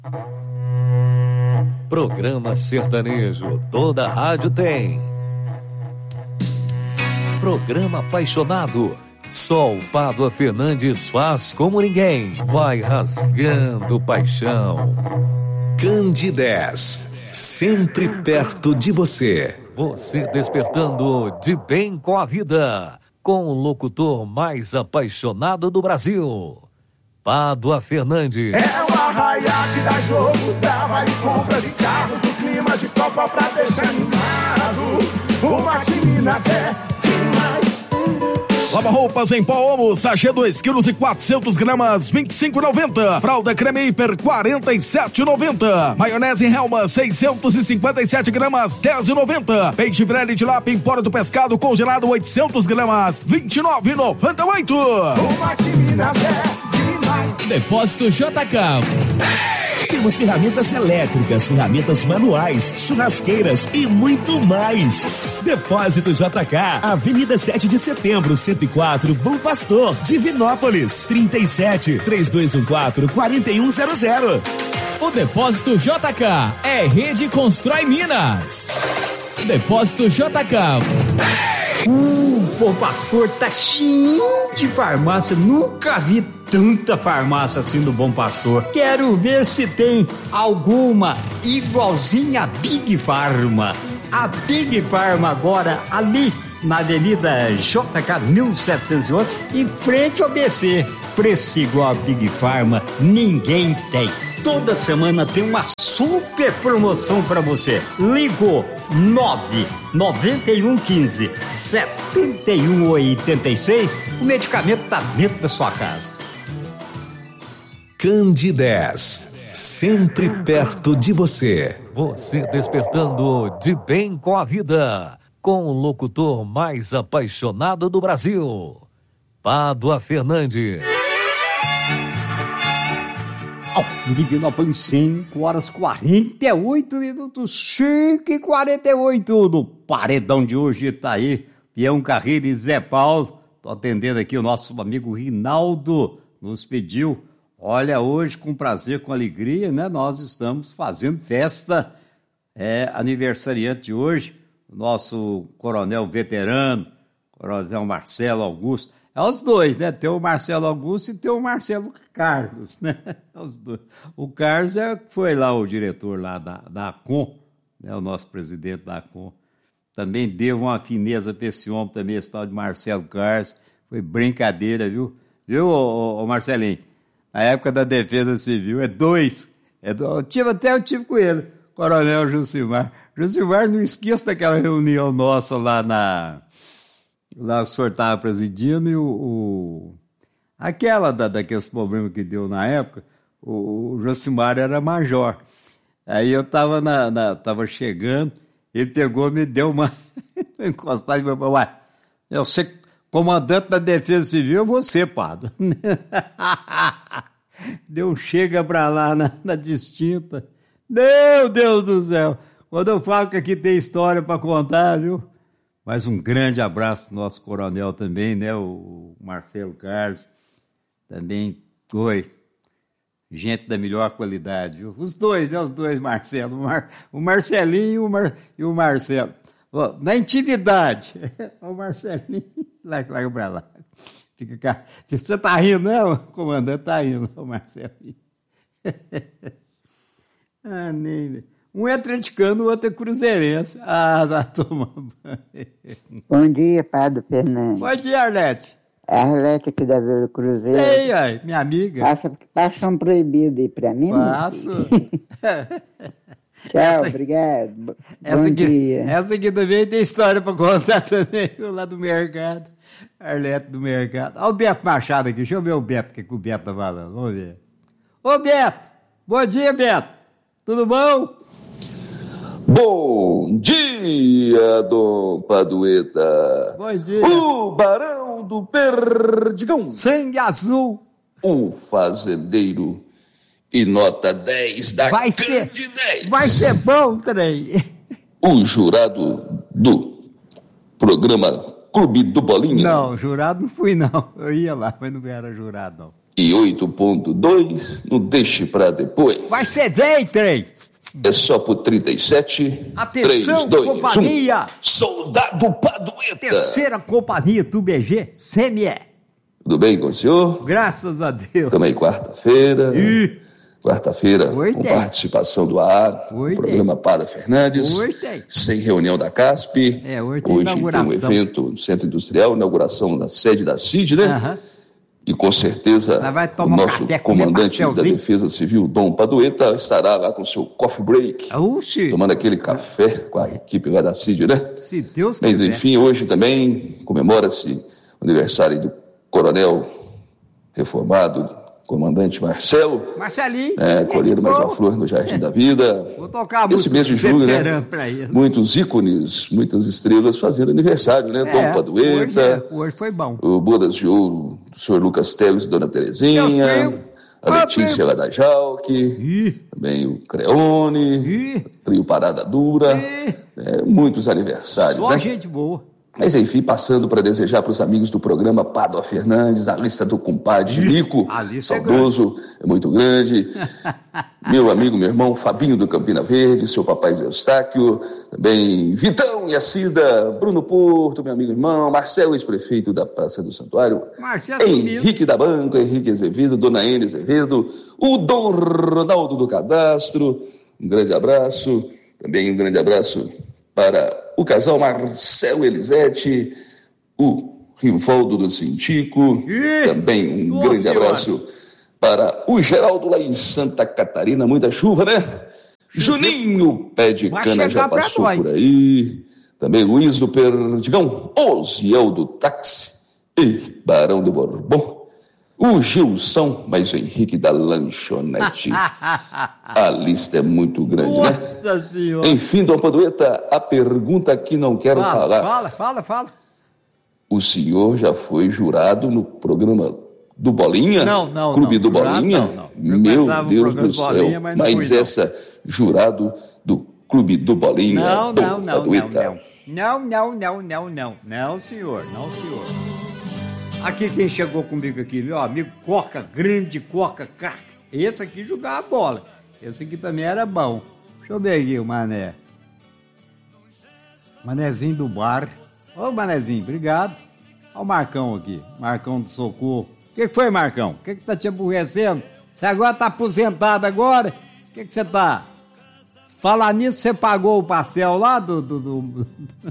Programa sertanejo, toda rádio tem. Programa apaixonado, só o Pádua Fernandes faz como ninguém, vai rasgando paixão. Candidez, sempre perto de você. Você despertando de bem com a vida, com o locutor mais apaixonado do Brasil, Pádua Fernandes. É o arraiá que dá jogo, dá vale compras e carros no clima de Copa pra deixar animado. O Mate Minas é demais. Lava roupas em pó Omo, sachê 2 kg e 400 gramas, 25,90. Fralda creme hiper, 47,90. Maionese Helma, 657 gramas, 10,90. Peixe Vreli de Lapa em Pora do Pescado congelado, 800 gramas, 29,98. O Mate Minas é demais. Depósito JK. Temos ferramentas elétricas, ferramentas manuais, churrasqueiras e muito mais. Depósito JK, Avenida 7 de Setembro, 104, Bom Pastor, Divinópolis, 37-3214-4100. O Depósito JK é Rede Constrói Minas. Depósito JK. Bom Pastor tá cheio de farmácia, nunca vi tanta farmácia assim do Bom Pastor. Quero ver se tem alguma igualzinha a Big Pharma. A Big Pharma agora ali na Avenida JK 1708, em frente ao BC. Preço igual a Big Pharma, ninguém tem. Toda semana tem uma super promoção para você. Ligou 99115-7186. O medicamento tá dentro da sua casa. Candidez, sempre perto de você. Você despertando de bem com a vida, com o locutor mais apaixonado do Brasil, Pádua Fernandes. Divinópolis, 5h48, 5h48 do Paredão de hoje, tá aí, Pião Carreira e Zé Paulo. Tô atendendo aqui o nosso amigo Rinaldo, nos pediu, olha, hoje com prazer, com alegria, né, nós estamos fazendo festa, aniversariante de hoje, o nosso coronel veterano, coronel Marcelo Augusto. É os dois, né? Tem o Marcelo Augusto e tem o Marcelo Carlos, né? Os dois. O Carlos foi lá o diretor lá da ACOM, né? O nosso presidente da ACOM. Também deu uma fineza para esse homem também, esse tal de Marcelo Carlos. Foi brincadeira, viu? Viu, ô Marcelinho? Na época da Defesa Civil, dois. Eu tive com ele, Coronel Jucimar. Jucimar, não esqueça daquela reunião nossa lá Lá o senhor estava presidindo e daqueles problemas que deu na época, o Josimar era major. Aí eu estava tava chegando, ele pegou, me deu uma encostagem e falou, eu sei, comandante da Defesa Civil é você, Pádua. Deu um chega pra lá na distinta. Meu Deus do céu! Quando eu falo que aqui tem história para contar, viu? Mas um grande abraço pro nosso coronel também, né? O Marcelo Carlos. Também foi gente da melhor qualidade, viu? Os dois, Marcelo. O Marcelinho e o Marcelo. Na intimidade. O Marcelinho, larga pra lá. Fica cá. Você tá rindo, né? O comandante tá rindo, o Marcelinho. Nem... Um é atleticano, o outro é cruzeirense. Vai tomar banho. Bom dia, Pádua Fernandes. Bom dia, Arlete. É a Arlete aqui da Vila Cruzeiro. Sei, minha amiga. Passa paixão proibida aí pra mim? Passo. Tchau, obrigado. Bom dia. Essa aqui também tem história pra contar também, lá do mercado. Arlete do mercado. Olha o Beto Machado aqui. Deixa eu ver o Beto, o que o Beto tá falando. Vamos ver. Ô, Beto. Bom dia, Beto. Tudo bom? Bom dia, Dom Padueta. Bom dia. O Barão do Perdigão. Sangue azul. O fazendeiro. E nota 10 da Vai ser bom, trem. O jurado do programa Clube do Bolinha. Não, jurado não fui, não. Eu ia lá, mas não era jurado, não. e 8.2 no Deixe Pra Depois. Vai ser bem, trem. É só por 37. Atenção, 3, 2, companhia. 1. Soldado Padueta. Terceira companhia do BG, CME. Tudo bem com o senhor? Graças a Deus. Também quarta-feira. Quarta-feira, Oi, com tem. participação do ar, Oi, o programa Pada Fernandes, Oi, tem. sem reunião da CASP. Hoje tem Hoje tem um inauguração. evento no Centro Industrial, inauguração da sede da CID, né? Aham. E com certeza Ela vai o tomar um nosso café, comer comandante da pastelzinho. Defesa Civil, Dom Padueta, estará lá com seu coffee break, Oxi. tomando aquele café com a equipe lá da CID, né? Se Deus Mas quiser. enfim, hoje também comemora-se o aniversário do coronel reformado, comandante Marcelo, Marcelinho. colhendo mais uma flor no Jardim da Vida. Vou tocar a Esse música mês de do julho, né? veterano pra ele. Muitos ícones, muitas estrelas fazendo aniversário, né? Dom Padueta, Hoje foi bom. o Bodas de Ouro do senhor Lucas Teles e Dona Meu Terezinha, filho. a Letícia lá da Jalque, também o Creone, Trio Parada Dura, muitos aniversários, Só né? gente boa. Mas enfim, passando para desejar para os amigos do programa Pádua Fernandes, a lista do compadre Nico, a lista saudoso, é muito grande. Meu amigo, meu irmão Fabinho do Campina Verde, seu papai Eustáquio, também Vitão e a Cida, Bruno Porto, meu amigo irmão, Marcelo, ex-prefeito da Praça do Santuário, Marcelo Henrique da Banca, Henrique Azevedo, Dona Ene Azevedo, o Dom Ronaldo do Cadastro, um grande abraço, também um grande abraço para o casal Marcelo Elisete, o Rivaldo do Cintico, também um grande abraço para o Geraldo lá em Santa Catarina, muita chuva, né? Juninho Pé de Vai Cana já chegar pra passou nós. por aí, também Luiz do Perdigão, Osiel do Táxi e Barão do Bourbon. O Gilson, mas o Henrique da Lanchonete. A lista é muito grande, né? Nossa Senhora. Enfim, Dom Padueta, a pergunta que não quero falar. Fala. O senhor já foi jurado no programa do Bolinha? Não. Clube do Jurado, Bolinha? não. Meu Frequentava o Deus programa do do Bolinha, céu. mas não fui, não. Essa, jurado do Clube do Bolinha, Dom Padueta. Não, senhor. Aqui quem chegou comigo aqui, meu amigo Coca, grande Coca, craque. Esse aqui jogava bola. Esse aqui também era bom. Deixa eu ver aqui o Mané. Manezinho do bar. Ô, Manezinho, obrigado. Olha o Marcão aqui, Marcão do Socorro. O que foi, Marcão? O que tá te aborrecendo? Você agora tá aposentado agora? O que você tá? Falar nisso, você pagou o pastel lá do...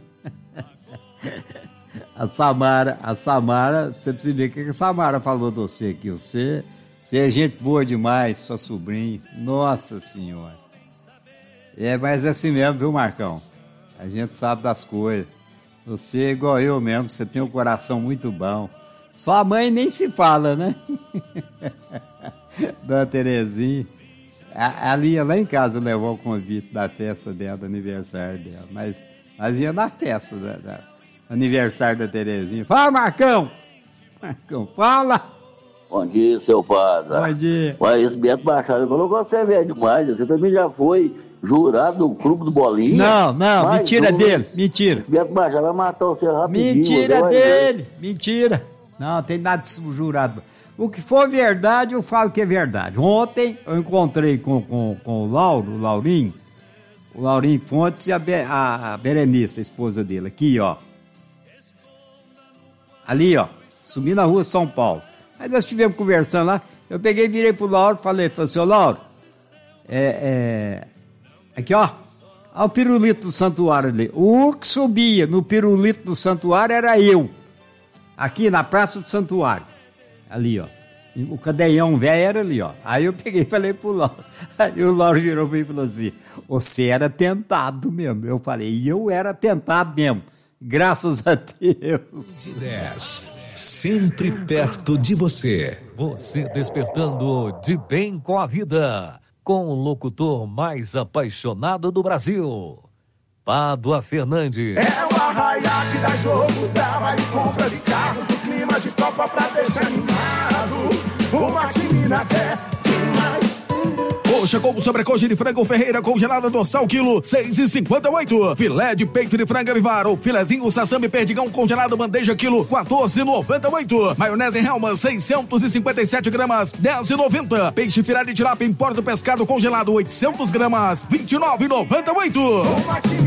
A Samara, você precisa ver o que a Samara falou de você aqui. Você é gente boa demais, sua sobrinha. Nossa Senhora. Mas é assim mesmo, viu, Marcão? A gente sabe das coisas. Você é igual eu mesmo, você tem um coração muito bom. Sua mãe nem se fala, né? Dona Terezinha. Ali ia lá em casa levar o convite da festa dela, do aniversário dela. Mas ia na festa da aniversário da Terezinha. Fala, Marcão! Marcão, fala! Bom dia, seu padre. Bom dia. Mas esse Beto Machado falou que você é velho demais. Você também já foi jurado do Clube do Bolinha? Não, mentira dele, mentira. Esse Beto Machado vai matar você rapidinho. Mentira dele, mentira. Não tem nada de jurado. O que for verdade, eu falo que é verdade. Ontem eu encontrei com o Laurinho Fontes e a Berenice, a esposa dele, aqui, ó. Ali, ó, subi na rua São Paulo. Aí nós estivemos conversando lá, eu peguei, virei pro Lauro, falei assim, ô Lauro, aqui, ó, olha o pirulito do santuário ali. O que subia no pirulito do santuário era eu, aqui na Praça do Santuário, ali, ó. O cadeião velho era ali, ó. Aí eu peguei e falei pro Lauro. Aí o Lauro virou pra mim e falou assim, você era tentado mesmo. Eu falei, eu era tentado mesmo. Graças a Deus. De 10, sempre perto de você. Você despertando de bem com a vida, com o locutor mais apaixonado do Brasil, Pádua Fernandes. É o arraiá que dá jogo, dá vale compras e carros no clima de Copa pra deixar animado. O Mate Minas é demais. Coxa com sobrecoxa de frango Ferreira congelada dorsal quilo 6,58. Filé de peito de frango Avivar ou filezinho sassami perdigão congelado bandeja quilo 14,98. Maionese Helma 657 gramas 10,90. Peixe filé de tilápia em Porto Pescado congelado 800 gramas 29,98.